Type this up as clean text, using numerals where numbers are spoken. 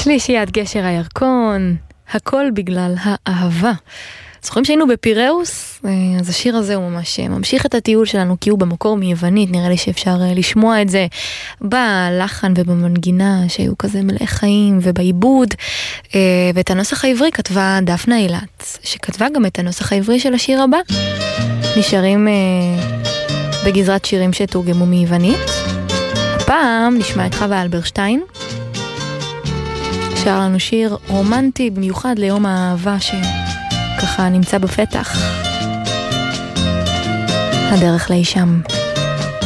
שלישיית גשר הירקון, הכל בגלל האהבה. זוכרים שהיינו בפיראוס? אז השיר הזה הוא ממש ממשיך את הטיול שלנו, כי הוא במקור מיוונית, נראה לי שאפשר לשמוע את זה בלחן ובמנגינה שהיו כזה מלאי חיים ובעיבוד. ואת הנוסח העברי כתבה דפנה אילת, שכתבה גם את הנוסח העברי של השיר הבא. נשארים בגזרת שירים שתורגמו מיוונית. הפעם נשמע את חווה אלברשטיין, שר לנו שיר רומנטי במיוחד ליום האהבה שככה נמצא בפתח. הדרך לאישם.